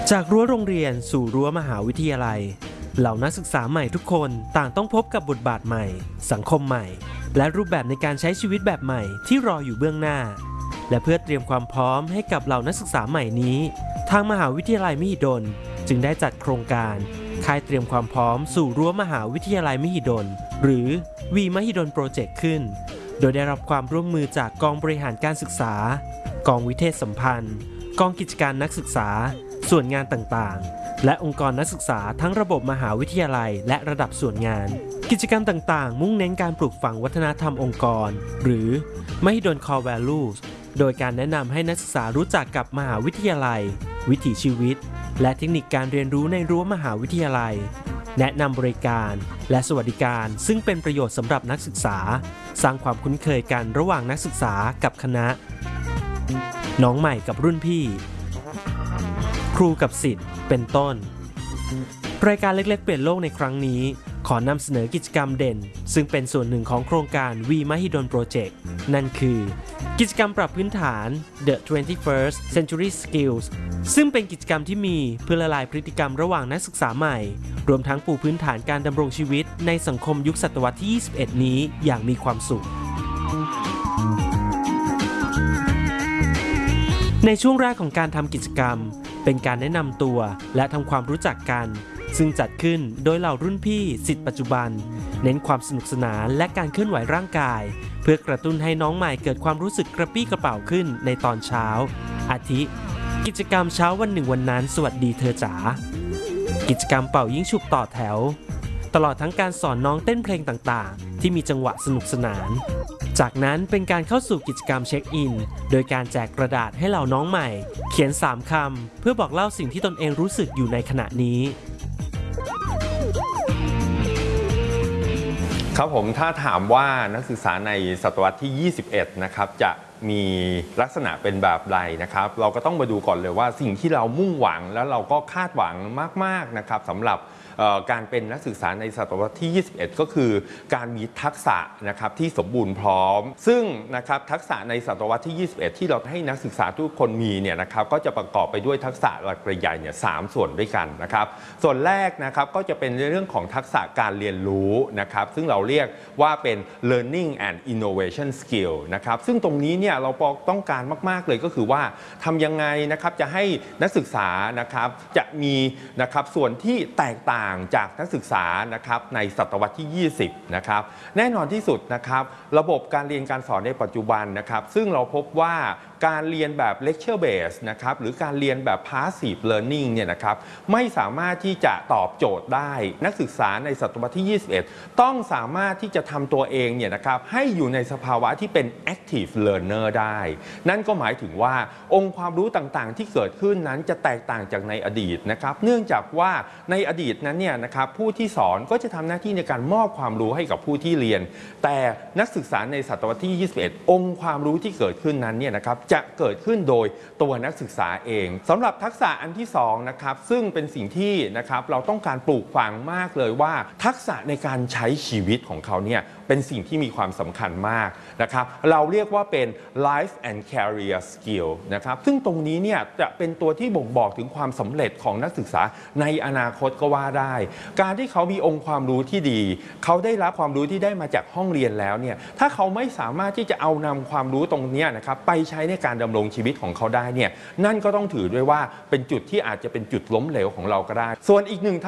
จากรั้วโรงเรียนสู่รั้วมหาวิทยาลัยเหล่านักศึกษาใหม่ทุกคนต่างต้องพบกับบทบาทใหม่สังคมใหม่และรูปแบบในการใช้ชีวิตแบบใหม่ที่รออยู่เบื้องหน้าและเพื่อเตรียมความพร้อมให้กับเหล่านักศึกษาใหม่นี้ทางมหาวิทยาลัยมหิดลจึงได้จัดโครงการค่ายเตรียมความพร้อมสู่รั้วมหาวิทยาลัยมหิดลหรือวีมหิดลโปรเจกต์ขึ้นโดยได้รับความร่วมมือจากกองบริหารการศึกษากองวิเทศสัมพันธ์กองกิจการนักศึกษาส่วนงานต่างๆและองค์กรนักศึกษาทั้งระบบมหาวิทยาลัยและระดับส่วนงานกิจกรรมต่างๆมุ่งเน้นการปลูกฝังวัฒนธรรมองค์กรหรือ Mahidol Core Values โดยการแนะนำให้นักศึกษารู้จักกับมหาวิทยาลัยวิถีชีวิตและเทคนิคการเรียนรู้ในรั้วมหาวิทยาลัยแนะนำบริการและสวัสดิการซึ่งเป็นประโยชน์สำหรับนักศึกษาสร้างความคุ้นเคยกันระหว่างนักศึกษากับคณะน้องใหม่กับรุ่นพี่ครูกับศิษย์เป็นต้นรายการเล็กๆเปลี่ยนโลกในครั้งนี้ขอนำเสนอกิจกรรมเด่นซึ่งเป็นส่วนหนึ่งของโครงการ We Mahidol Project นั่นคือกิจกรรมปรับพื้นฐาน The 21st Century Skills ซึ่งเป็นกิจกรรมที่มีเพื่อละลายพฤติกรรมระหว่างนักศึกษาใหม่รวมทั้งปูพื้นฐานการดำรงชีวิตในสังคมยุคศตวรรษที่ 21 นี้อย่างมีความสุขในช่วงแรกของการทำกิจกรรมเป็นการแนะนำตัวและทำความรู้จักกันซึ่งจัดขึ้นโดยเหล่ารุ่นพี่ศิษย์ปัจจุบันเน้นความสนุกสนานและการเคลื่อนไหวร่างกายเพื่อกระตุ้นให้น้องใหม่เกิดความรู้สึกกระปี้กระเป๋าขึ้นในตอนเช้าอาทิกิจกรรมเช้าวันหนึ่งวันนั้นสวัสดีเธอจ๋ากิจกรรมเป่ายิงฉุบต่อแถวตลอดทั้งการสอนน้องเต้นเพลงต่างๆที่มีจังหวะสนุกสนานจากนั้นเป็นการเข้าสู่กิจกรรมเช็คอินโดยการแจกกระดาษให้เหล่าน้องใหม่เขียน3คำเพื่อบอกเล่าสิ่งที่ตนเองรู้สึกอยู่ในขณะนี้ครับผมถ้าถามว่านักศึกษาในศตวรรษที่ 21 นะครับจะมีลักษณะเป็นแบบใดนะครับเราก็ต้องมาดูก่อนเลยว่าสิ่งที่เรามุ่งหวังแล้วเราก็คาดหวังมากๆนะครับสำหรับการเป็นนักศึกษาในศตวรรษที่ 21 ก็คือการมีทักษะนะครับที่สมบูรณ์พร้อมซึ่งนะครับทักษะในศตวรรษที่ 21 ที่เราให้นักศึกษาทุกคนมีเนี่ยนะครับก็จะประกอบไปด้วยทักษะหลักใหญ่เนี่ย3ส่วนด้วยกันนะครับส่วนแรกนะครับก็จะเป็นเรื่องของทักษะการเรียนรู้นะครับซึ่งเราเรียกว่าเป็น learning and innovation skill นะครับซึ่งตรงนี้เนี่ยเราต้องการมากๆเลยก็คือว่าทำยังไงนะครับจะให้นักศึกษานะครับจะมีนะครับส่วนที่แตกต่างจากนักศึกษานะครับในศตวรรษที่ 20 นะครับแน่นอนที่สุดนะครับระบบการเรียนการสอนในปัจจุบันนะครับซึ่งเราพบว่าการเรียนแบบ lecture base นะครับหรือการเรียนแบบ passive learning เนี่ยนะครับไม่สามารถที่จะตอบโจทย์ได้นักศึกษาในศตวรรษที่ 21 ต้องสามารถที่จะทำตัวเองเนี่ยนะครับให้อยู่ในสภาวะที่เป็น active learner ได้นั่นก็หมายถึงว่าองค์ความรู้ต่างๆที่เกิดขึ้นนั้นจะแตกต่างจากในอดีตนะครับเนื่องจากว่าในอดีตนั้นเนี่ยนะครับผู้ที่สอนก็จะทำหน้าที่ในการมอบความรู้ให้กับผู้ที่เรียนแต่นักศึกษาในศตวรรษที่ 21 องค์ความรู้ที่เกิดขึ้นนั้นเนี่ยนะครับจะเกิดขึ้นโดยตัวนักศึกษาเองสำหรับทักษะอันที่2นะครับซึ่งเป็นสิ่งที่นะครับเราต้องการปลูกฝังมากเลยว่าทักษะในการใช้ชีวิตของเขาเนี่ยเป็นสิ่งที่มีความสำคัญมากนะครับเราเรียกว่าเป็น life and career skill นะครับซึ่งตรงนี้เนี่ยจะเป็นตัวที่บ่งบอกถึงความสำเร็จของนักศึกษาในอนาคตก็ว่าได้การที่เขามีองค์ความรู้ที่ดีเขาได้รับความรู้ที่ได้มาจากห้องเรียนแล้วเนี่ยถ้าเขาไม่สามารถที่จะเอานำความรู้ตรงนี้นะครับไปใช้ในการดำรงชีวิตของเขาได้เนี่ยนั่นก็ต้องถือด้วยว่าเป็นจุดที่อาจจะเป็นจุดล้มเหลวของเราก็ได้ส่วนอีกหนึ่ง